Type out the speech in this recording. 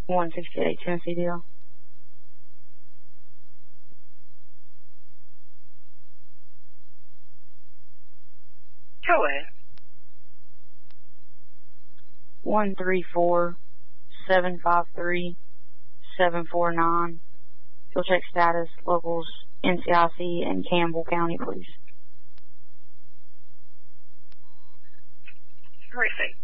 168 Tennessee Deal. Go ahead. 134-753-749. You'll check status, locals, NCIC, and Campbell County, please. Terrific.